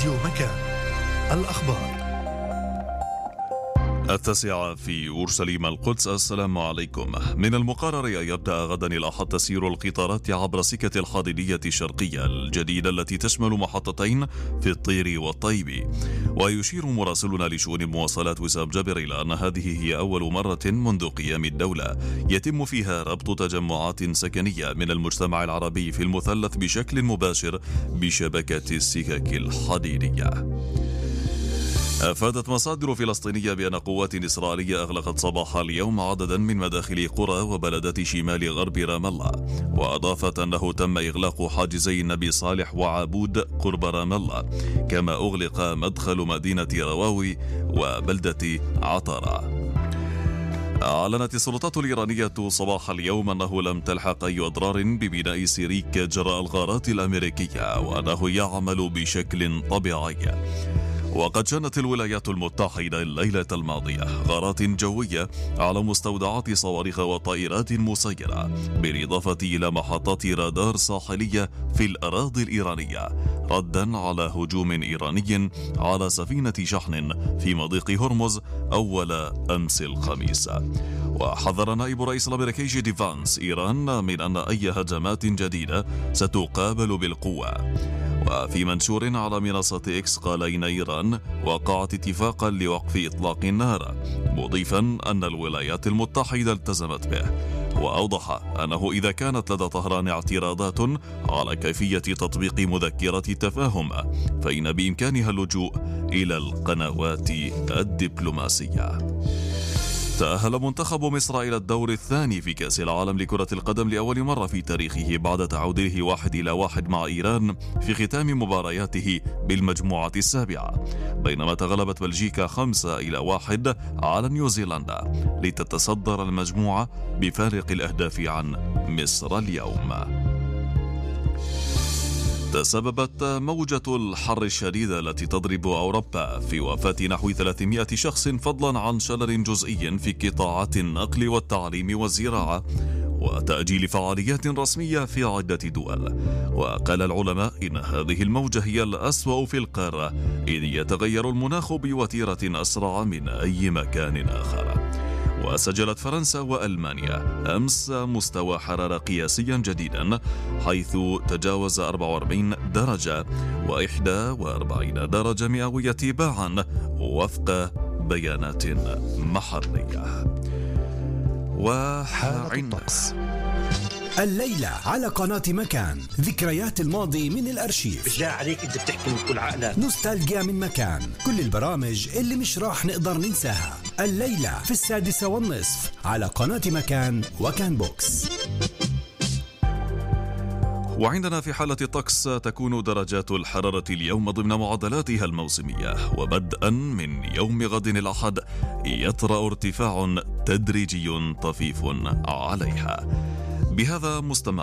راديو مكان. الأخبار 9:00 في أورشليم القدس. السلام عليكم. من المقرر أن يبدأ غدا الأحد تسير القطارات عبر سكة الحديدية الشرقية الجديدة التي تشمل محطتين في الطير والطيبي. ويشير مراسلنا لشؤون المواصلات وسام جابر إلى أن هذه هي أول مرة منذ قيام الدولة يتم فيها ربط تجمعات سكنية من المجتمع العربي في المثلث بشكل مباشر بشبكة السكك الحديدية. أفادت مصادر فلسطينية بأن قوات إسرائيلية أغلقت صباح اليوم عددا من مداخل قرى وبلدات شمال غرب رام الله، وأضافت أنه تم إغلاق حاجزي النبي صالح وعبود قرب رام الله، كما أغلق مدخل مدينة رواوي وبلدة عطارة. أعلنت السلطات الإيرانية صباح اليوم أنه لم تلحق أي أضرار ببناء سيريك جراء الغارات الأمريكية، وأنه يعمل بشكل طبيعي. وقد شنت الولايات المتحدة الليلة الماضية غارات جوية على مستودعات صواريخ وطائرات مسيرة، بالإضافة إلى محطات رادار ساحلية في الأراضي الإيرانية، ردا على هجوم إيراني على سفينة شحن في مضيق هرمز أول أمس الخميس. وحذر نائب رئيس الأمريكي جي دي فانس إيران من أن أي هجمات جديدة ستقابل بالقوة. وفي منشور على منصة إكس قال إن إيران وقعت اتفاقا لوقف إطلاق النار، مضيفا أن الولايات المتحدة التزمت به. وأوضح أنه إذا كانت لدى طهران اعتراضات على كيفية تطبيق مذكرة التفاهم فإن بإمكانها اللجوء إلى القنوات الدبلوماسية. تأهل منتخب مصر إلى الدور الثاني في كأس العالم لكرة القدم لأول مرة في تاريخه بعد تعادله 1-1 مع إيران في ختام مبارياته بالمجموعة السابعة، بينما تغلبت بلجيكا 5-1 على نيوزيلندا لتتصدر المجموعة بفارق الأهداف عن مصر اليوم. تسببت موجة الحر الشديدة التي تضرب أوروبا في وفاة نحو 300 شخص، فضلا عن شلل جزئي في قطاعات النقل والتعليم والزراعة وتأجيل فعاليات رسمية في عدة دول. وقال العلماء إن هذه الموجة هي الأسوأ في القارة، إذ يتغير المناخ بوتيرة أسرع من أي مكان آخر. وسجلت فرنسا وألمانيا أمس مستوى حرارة قياسيا جديدا، حيث تجاوز 44 درجة و41 درجة مئوية تباعا وفق بيانات محلية. وحالة الطقس الليلة على قناة مكان، ذكريات الماضي من الأرشيف. بالله عليك أنت بتحكي من كل عقلك. نوستالجيا من مكان، كل البرامج اللي مش راح نقدر ننساها الليلة في 6:30 على قناة مكان وكان بوكس. وعندنا في حالة الطقس تكون درجات الحرارة اليوم ضمن معدلاتها الموسمية، وبدءا من يوم غد الأحد يطرأ ارتفاع تدريجي طفيف عليها. بهذا مستمع